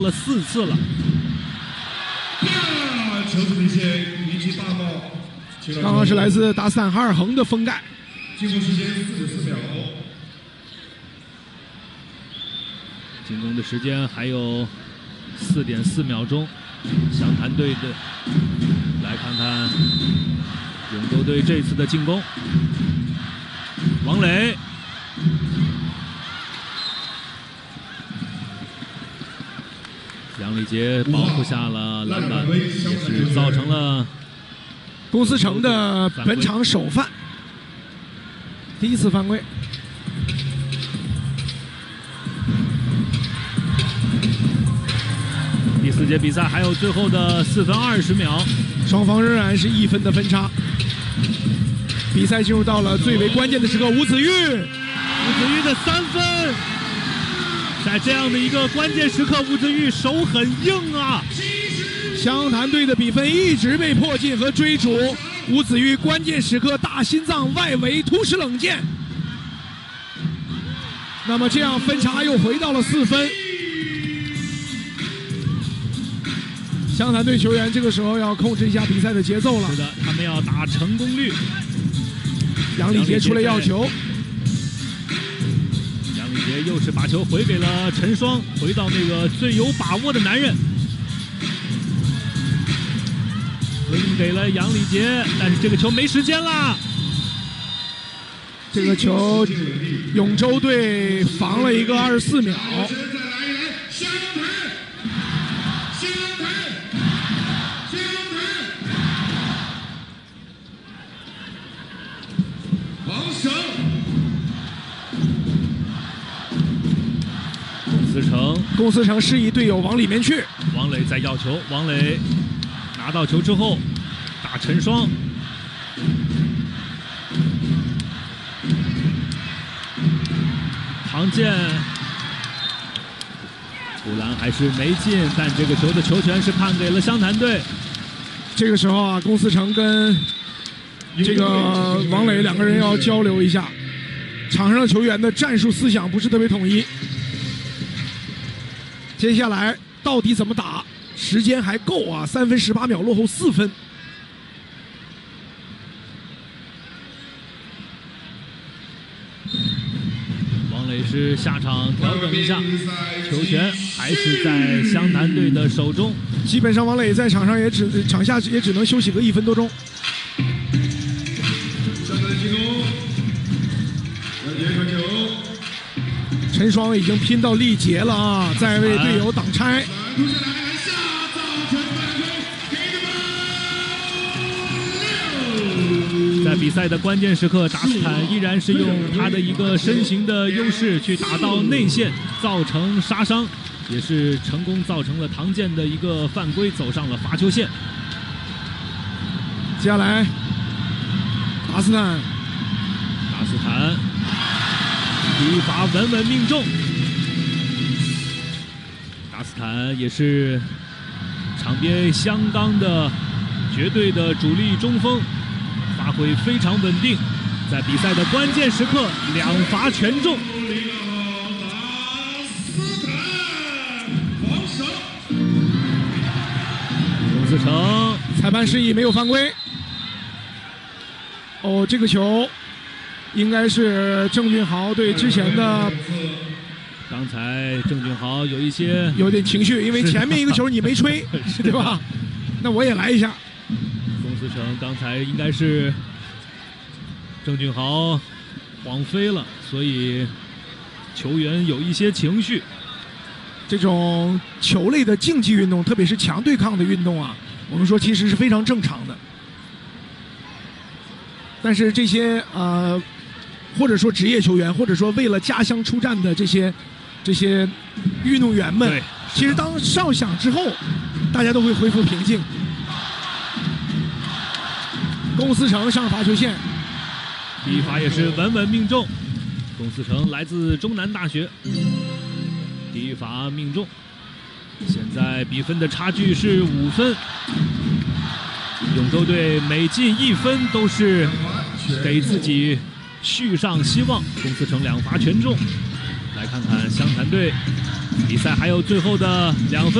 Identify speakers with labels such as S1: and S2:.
S1: 了4次了。
S2: 球子明显引起大帽，
S3: 刚刚是来自达斯坦哈尔恒的封盖。
S2: 进攻时间44秒。
S1: 进攻的时间还有4.4秒钟。湘潭队的，来看看永州队这次的进攻。王磊。 杨礼杰保护下了篮板，也是造成了
S3: 公司城的本场首犯，第1次犯规。
S1: 第4节比赛还有最后的4分20秒，
S3: 双方仍然是1分的分差。比赛进入到了最为关键的时刻，吴子玉
S1: 的3分。 在这样的一个关键时刻，吴子玉手很硬啊！
S3: 湘潭队的比分一直被迫近和追逐，吴子玉关键时刻大心脏外围突施冷箭，那么这样分差又回到了4分。湘潭队球员这个时候要控制一下比赛的节奏了。
S1: 是的，他们要打成功率。
S3: 杨礼杰出来要球。
S1: 又是把球回给了陈双，回到那个最有把握的男人，回给了杨礼杰，但是这个球没时间了。
S3: 这个球，永州队防了一个24秒。公司城示意队友往里面去。
S1: 王磊在要球，王磊拿到球之后打陈双，唐健投篮还是没进，但这个球的球权是判给了湘潭队。
S3: 这个时候啊，公司城跟这个王磊2个人要交流一下，场上的球员的战术思想不是特别统一。 接下来到底怎么打？时间还够啊，3分18秒，落后4分。
S1: 王磊是下场调整一下，球权还是在湘潭队的手中。
S3: 基本上王磊在场上场下也只能休息个1分多钟。
S2: 湘潭进攻，杨杰传球。
S3: 陈双已经拼到力竭了啊，在为队友挡拆。
S1: 在比赛的关键时刻，达斯坦依然是用他的一个身形的优势去打到内线，造成杀伤，也是成功造成了唐健的一个犯规，走上了罚球线。
S3: 接下来，达斯坦。
S1: 第1罚稳稳命中，达斯坦也是场边相当的绝对的主力中锋，发挥非常稳定，在比赛的关键时刻2罚全中。公司城
S3: 裁判示意没有犯规。哦，这个球。 应该是郑俊豪对之前的，
S1: 刚才郑俊豪有
S3: 点情绪，因为前面一个球你没吹，对吧？那我也来一下。
S1: 公司城刚才应该是郑俊豪晃飞了，所以球员有一些情绪。
S3: 这种球类的竞技运动，特别是强对抗的运动啊，我们说其实是非常正常的。但是这些或者说职业球员，或者说为了家乡出战的这些运动员们，其实当哨响之后，大家都会恢复平静。公司城上罚球线，
S1: 第1罚也是稳稳命中。公司城来自中南大学，第1罚命中。现在比分的差距是5分，永州队每进1分都是给自己续上希望。公司城2罚全中。来看看湘潭队比赛还有最后的2分。